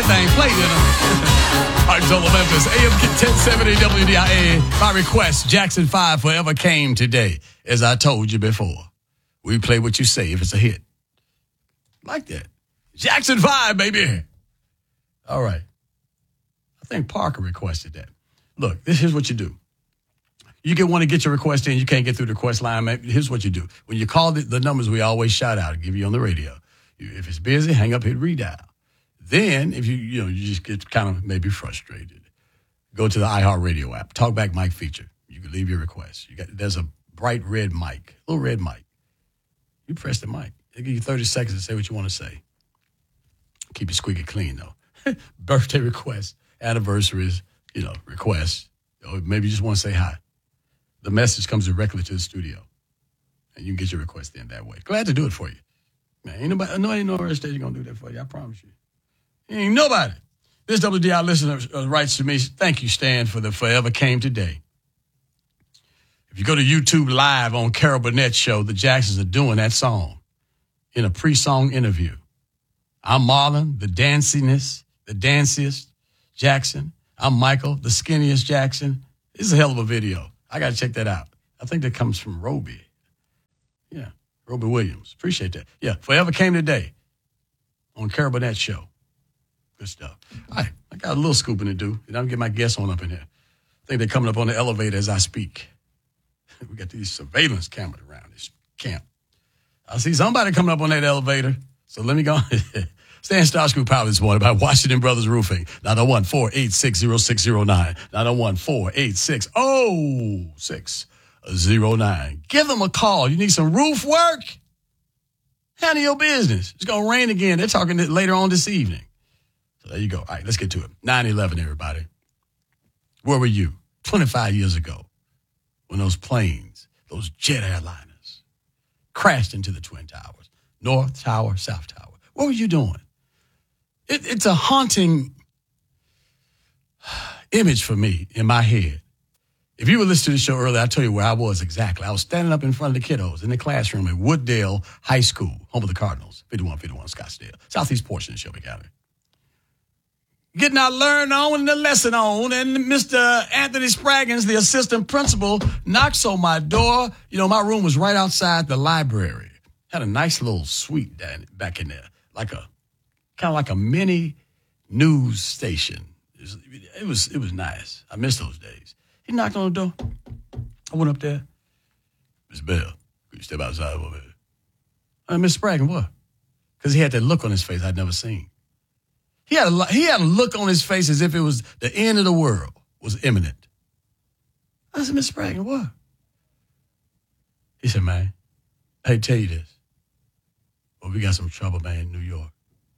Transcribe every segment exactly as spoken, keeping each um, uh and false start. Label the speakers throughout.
Speaker 1: thing played in them. Arkansas, Memphis, A M ten seventy W D I A. My request, Jackson five Forever Came today. As I told you before, we play what you say if it's a hit. Like that. Jackson five, baby. All right. I think Parker requested that. Look, this here's what you do. You get want to get your request in, you can't get through the request line. Here's what you do. When you call the, the numbers we always shout out, give you on the radio. You, if it's busy, hang up, hit redial. Then, if you you know you just get kind of maybe frustrated, go to the iHeartRadio app. Talkback mic feature. You can leave your request. You got there's a bright red mic, little red mic. You press the mic. They give you thirty seconds to say what you want to say. Keep it squeaky clean though. Birthday requests, anniversaries, you know, requests. Or maybe you just want to say hi. The message comes directly to the studio, and you can get your request in that way. Glad to do it for you, man. Ain't nobody, no, ain't no other station gonna do that for you. I promise you. Ain't nobody. This W D I listener uh, writes to me, thank you, Stan, for the Forever Came today. If you go to YouTube Live on Carol Burnett's show, the Jacksons are doing that song in a pre-song interview. I'm Marlon, the danciness, the danciest Jackson. I'm Michael, the skinniest Jackson. It's a hell of a video. I got to check that out. I think that comes from Roby. Yeah, Roby Williams. Appreciate that. Yeah, Forever Came today on Carol Burnett's show. Good stuff. All right, I got a little scooping to do. And I'm get my guests on up in here. I think they're coming up on the elevator as I speak. We got these surveillance cameras around this camp. I see somebody coming up on that elevator. So let me go. Stan Starscrew Power this morning by Washington Brothers Roofing. nine oh one, four eight six, oh six oh nine. nine oh one, four eight six, oh six oh nine. Give them a call. You need some roof work? Handle your business. It's going to rain again. They're talking later on this evening. So there you go. All right, let's get to it. nine eleven, everybody. Where were you twenty-five years ago when those planes, those jet airliners, crashed into the Twin Towers? North Tower, South Tower. What were you doing? It, it's a haunting image for me in my head. If you were listening to the show earlier, I'll tell you where I was exactly. I was standing up in front of the kiddos in the classroom at Wooddale High School, home of the Cardinals, fifty-one fifty-one Scottsdale, southeast portion of Shelby County. Getting our learn on and the lesson on, and Mister Anthony Spraggins, the assistant principal, knocks on my door. You know, my room was right outside the library. Had a nice little suite back in there, like a kind of like a mini news station. It was, it was it was nice. I miss those days. He knocked on the door. I went up there. Miss Bell, could you step outside over there? Uh, Miss Spraggins, what? Because he had that look on his face I'd never seen. He had a he had a look on his face as if it was the end of the world was imminent. I said, Miss Spraggins, what? He said, man, I hate to tell you this. Well, we got some trouble, man, in New York.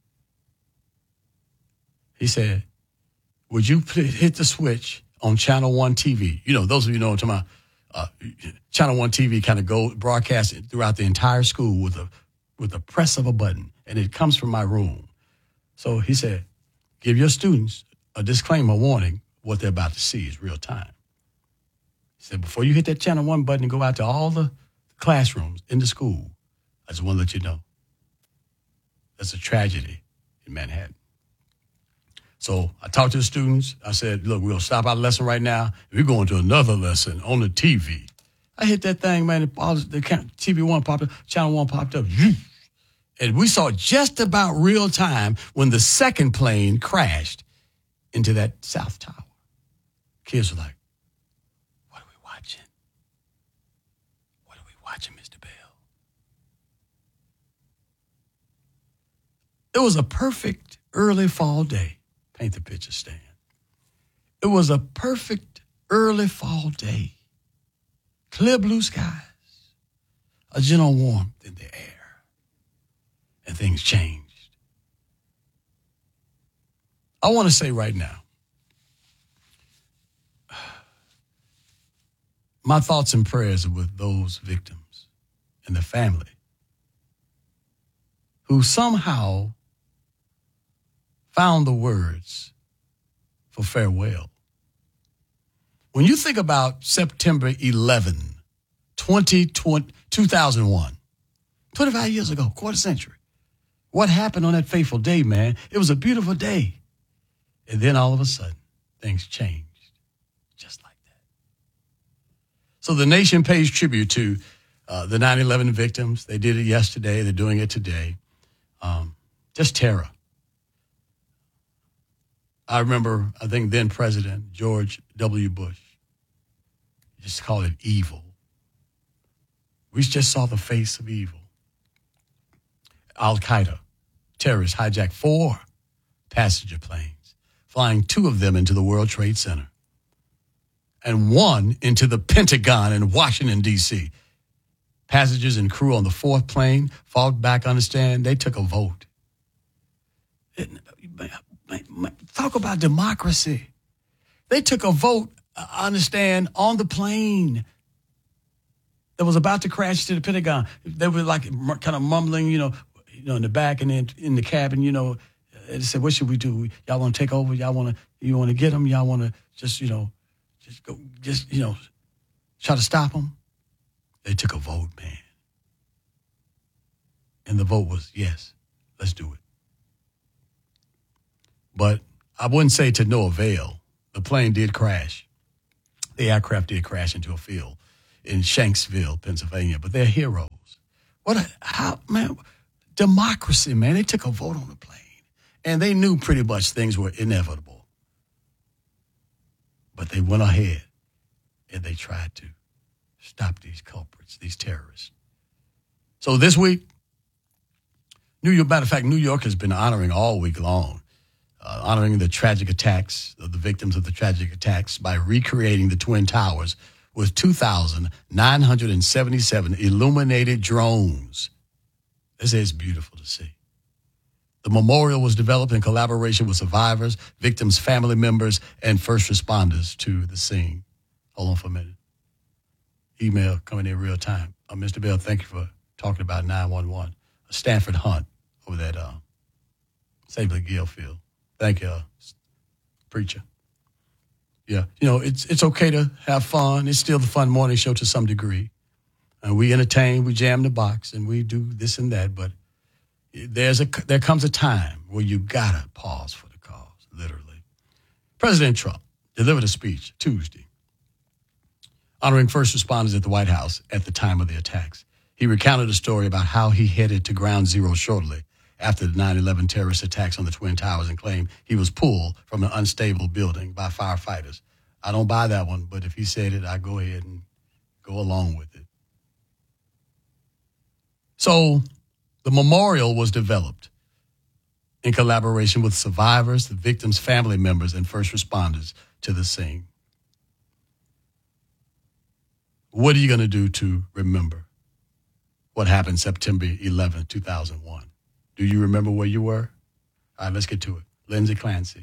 Speaker 1: He said, would you put, hit the switch on Channel One T V? You know, those of you know what I'm talking about. Uh, Channel One T V kind of go broadcast it throughout the entire school with a with a press of a button, and it comes from my room. So he said, give your students a disclaimer warning. What they're about to see is real time. He said, before you hit that Channel One button and go out to all the classrooms in the school, I just want to let you know. That's a tragedy in Manhattan. So I talked to the students. I said, look, we'll stop our lesson right now. We're going to another lesson on the T V. I hit that thing, man. The T V one popped up, Channel One popped up. And we saw just about real time when the second plane crashed into that South Tower. Kids were like, what are we watching? What are we watching, Mister Bell? It was a perfect early fall day. Paint the picture, Stan. It was a perfect early fall day. Clear blue skies, a gentle warmth in the air, and things changed. I want to say right now, my thoughts and prayers are with those victims and the family who somehow found the words for farewell. When you think about September eleventh, twenty twenty, two thousand one, twenty-five years ago, quarter century, what happened on that fateful day, man? It was a beautiful day. And then all of a sudden, things changed just like that. So the nation pays tribute to uh, the nine eleven victims. They did it yesterday. They're doing it today. Um, just terror. I remember, I think then President George W. Bush just called it evil. We just saw the face of evil. Al-Qaeda terrorists hijacked four passenger planes, flying two of them into the World Trade Center and one into the Pentagon in Washington, D C Passengers and crew on the fourth plane fought back, understand, they took a vote. It, talk about democracy. They took a vote, I understand, on the plane that was about to crash to the Pentagon. They were like kind of mumbling, you know, you know, in the back and then in the cabin, you know, they said, what should we do? Y'all want to take over? Y'all want to, you want to get them? Y'all want to just, you know, just go, just, you know, try to stop them? They took a vote, man. And the vote was, yes, let's do it. But I wouldn't say to no avail. The plane did crash. The aircraft did crash into a field in Shanksville, Pennsylvania. But they're heroes. What a, how, man, democracy, man. They took a vote on the plane. And they knew pretty much things were inevitable. But they went ahead and they tried to stop these culprits, these terrorists. So this week, New York, matter of fact, New York has been honoring all week long, uh, honoring the tragic attacks of the victims of the tragic attacks by recreating the Twin Towers with two thousand nine hundred seventy-seven illuminated drones. This is beautiful to see. The memorial was developed in collaboration with survivors, victims' family members, and first responders to the scene. Hold on for a minute. Email coming in real time. Uh, Mister Bell, thank you for talking about nine one one. Stanford Hunt over that uh, Sable Gillfield. Thank you, uh, preacher. Yeah, you know, it's it's okay to have fun. It's still the fun morning show to some degree. And we entertain, we jam the box, and we do this and that. But there's a there comes a time where you gotta pause for the cause, literally. President Trump delivered a speech Tuesday honoring first responders at the White House at the time of the attacks. He recounted a story about how he headed to ground zero shortly after the nine eleven terrorist attacks on the Twin Towers and claimed he was pulled from an unstable building by firefighters. I don't buy that one, but if he said it, I go ahead and go along with it. So the memorial was developed in collaboration with survivors, the victims' family members, and first responders to the scene. What are you going to do to remember what happened September eleventh, two thousand one? Do you remember where you were? All right, let's get to it. Lindsay Clancy.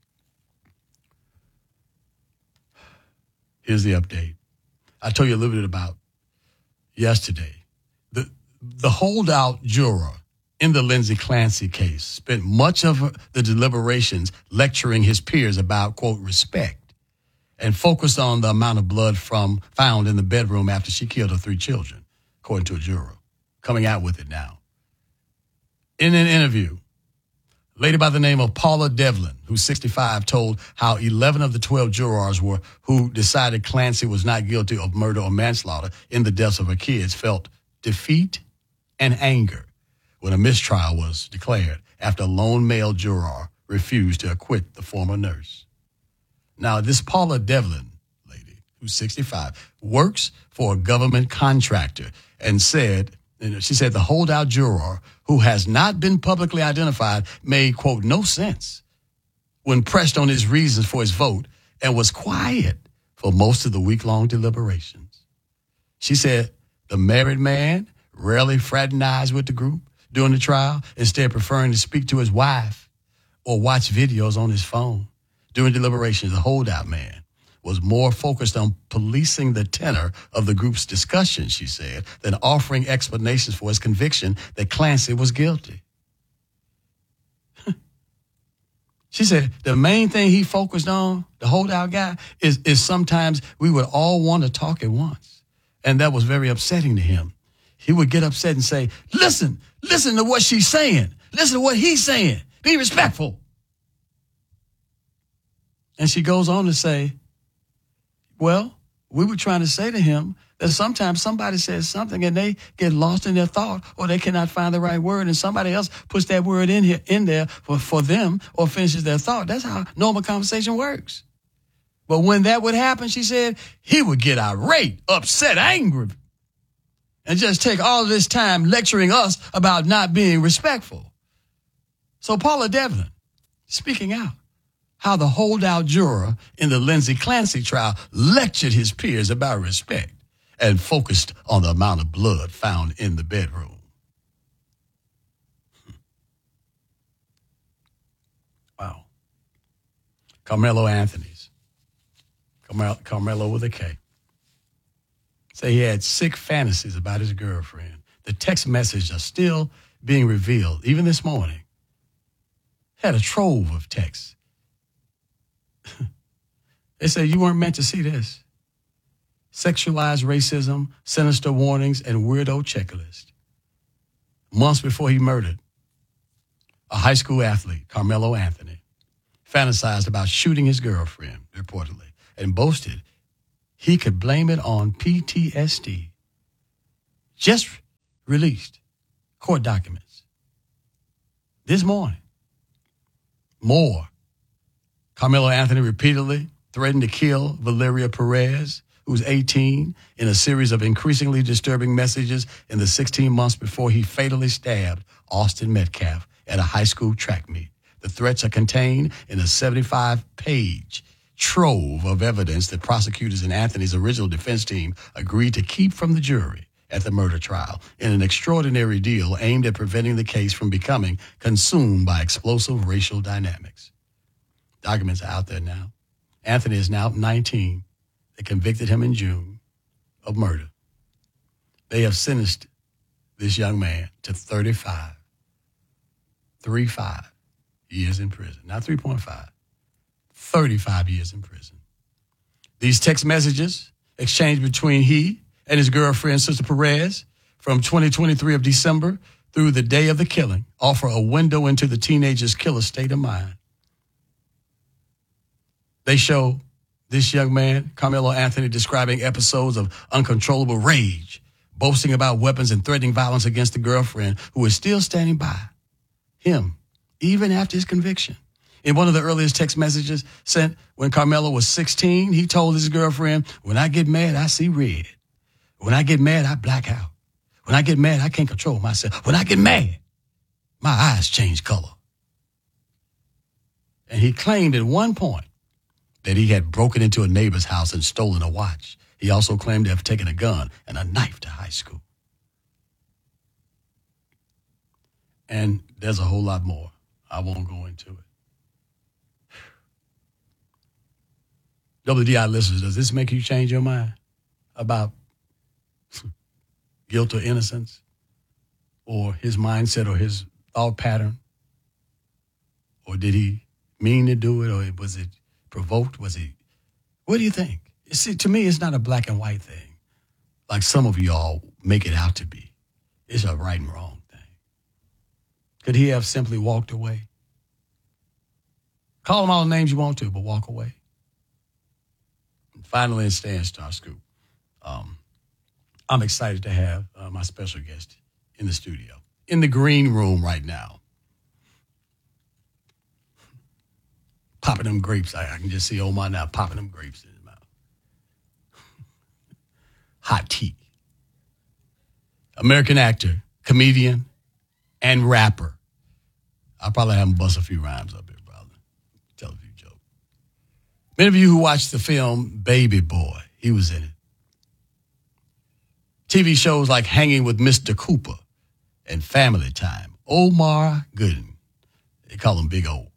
Speaker 1: Here's the update. I told you a little bit about yesterday. The, the holdout juror in the Lindsay Clancy case spent much of the deliberations lecturing his peers about, quote, respect, and focused on the amount of blood from found in the bedroom after she killed her three children, according to a juror, coming out with it now. In an interview, a lady by the name of Paula Devlin, who's sixty-five, told how eleven of the twelve jurors were who decided Clancy was not guilty of murder or manslaughter in the deaths of her kids felt defeat and anger when a mistrial was declared after a lone male juror refused to acquit the former nurse. Now, this Paula Devlin lady, who's sixty-five, works for a government contractor and said, she said the holdout juror, who has not been publicly identified, made, quote, no sense when pressed on his reasons for his vote and was quiet for most of the week-long deliberations. She said the married man rarely fraternized with the group during the trial, instead preferring to speak to his wife or watch videos on his phone. During deliberations, the holdout man was more focused on policing the tenor of the group's discussion, she said, than offering explanations for his conviction that Clancy was guilty. She said the main thing he focused on, the holdout guy, is, is sometimes we would all want to talk at once. And that was very upsetting to him. He would get upset and say, listen, listen to what she's saying. Listen to what he's saying. Be respectful. And she goes on to say, well, we were trying to say to him that sometimes somebody says something and they get lost in their thought or they cannot find the right word and somebody else puts that word in here in there for, for them or finishes their thought. That's how normal conversation works. But when that would happen, she said, he would get irate, upset, angry, and just take all of this time lecturing us about not being respectful. So Paula Devlin, speaking out, how the holdout juror in the Lindsay Clancy trial lectured his peers about respect and focused on the amount of blood found in the bedroom. Wow. Carmelo Anthony's. Carmelo, Carmelo with a K. Say he had sick fantasies about his girlfriend. The text messages are still being revealed, even this morning. Had a trove of texts. They say you weren't meant to see this. Sexualized racism, sinister warnings, and weirdo checklist. Months before he murdered, a high school athlete, Carmelo Anthony, fantasized about shooting his girlfriend, reportedly, and boasted he could blame it on P T S D. Just released court documents this morning. More. Carmelo Anthony repeatedly threatened to kill Valeria Perez, who's eighteen, in a series of increasingly disturbing messages in the sixteen months before he fatally stabbed Austin Metcalf at a high school track meet. The threats are contained in a seventy-five page trove of evidence that prosecutors in Anthony's original defense team agreed to keep from the jury at the murder trial in an extraordinary deal aimed at preventing the case from becoming consumed by explosive racial dynamics. Documents are out there now. Anthony is now nineteen. They convicted him in June of murder. They have sentenced this young man to thirty-five, three five years in prison. Not three point five, thirty-five years in prison. These text messages exchanged between he and his girlfriend, Sister Perez, from twenty twenty-three of December through the day of the killing, offer a window into the teenager's killer's state of mind. They show this young man, Carmelo Anthony, describing episodes of uncontrollable rage, boasting about weapons and threatening violence against the girlfriend who is still standing by him, even after his conviction. In one of the earliest text messages sent when Carmelo was sixteen, he told his girlfriend, when I get mad, I see red. When I get mad, I black out. When I get mad, I can't control myself. When I get mad, my eyes change color. And he claimed at one point that he had broken into a neighbor's house and stolen a watch. He also claimed to have taken a gun and a knife to high school. And there's a whole lot more. I won't go into it. W D I listeners, does this make you change your mind about guilt or innocence, or his mindset or his thought pattern? Or did he mean to do it, or was it provoked? Was he? What do you think? See, to me, it's not a black and white thing, like some of y'all make it out to be. It's a right and wrong thing. Could he have simply walked away? Call them all the names you want to, but walk away. And finally, in Stan Star Scoop, um, I'm excited to have uh, my special guest in the studio, in the green room right now. Popping them grapes. I, I can just see Omar now popping them grapes in his mouth. Hot tea. American actor, comedian, and rapper. I'll probably have him bust a few rhymes up here, brother. Tell a few jokes. Many of you who watched the film Baby Boy, he was in it. T V shows like Hanging with Mister Cooper and Family Time. Omar Gooden. They call him Big O.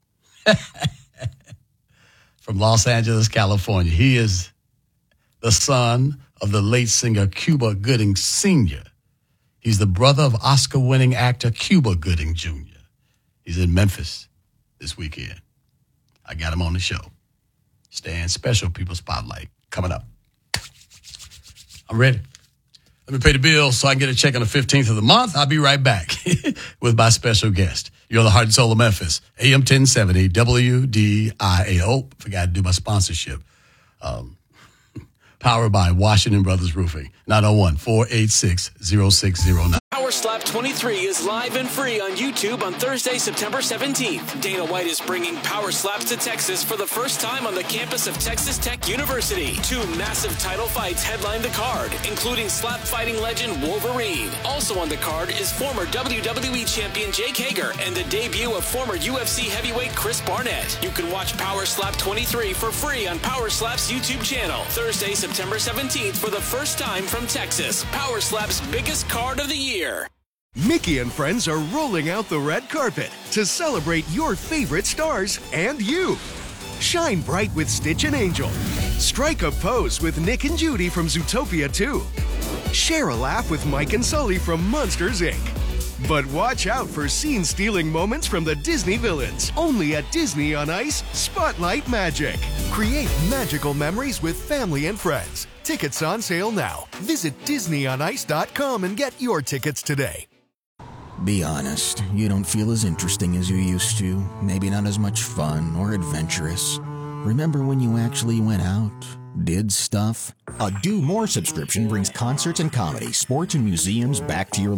Speaker 1: From Los Angeles, California. He is the son of the late singer Cuba Gooding Senior He's the brother of Oscar-winning actor Cuba Gooding Junior He's in Memphis this weekend. I got him on the show. Stan Special People Spotlight coming up. I'm ready. Let me pay the bill so I can get a check on the fifteenth of the month. I'll be right back with my special guest. You're the heart and soul of Memphis. A M ten seventy W D I A. Oh, forgot to do my sponsorship. Um, powered by Washington Brothers Roofing. nine oh one, four eight six, oh six oh nine.
Speaker 2: Power Slap twenty-three is live and free on YouTube on Thursday, September seventeenth. Dana White is bringing Power Slaps to Texas for the first time on the campus of Texas Tech University. Two massive title fights headline the card, including slap fighting legend Wolverine. Also on the card is former W W E champion Jake Hager and the debut of former U F C heavyweight Chris Barnett. You can watch Power Slap twenty-three for free on Power Slap's YouTube channel. Thursday, September seventeenth for the first time from Texas. Power Slap's biggest card of the year.
Speaker 3: Mickey and friends are rolling out the red carpet to celebrate your favorite stars and you. Shine bright with Stitch and Angel. Strike a pose with Nick and Judy from Zootopia two. Share a laugh with Mike and Sully from Monsters, Incorporated. But watch out for scene-stealing moments from the Disney villains. Only at Disney on Ice, Spotlight Magic. Create magical memories with family and friends. Tickets on sale now. Visit disney on ice dot com and get your tickets today.
Speaker 4: Be honest, you don't feel as interesting as you used to. Maybe not as much fun or adventurous. Remember when you actually went out, did stuff? A Do More subscription brings concerts and comedy, sports and museums back to your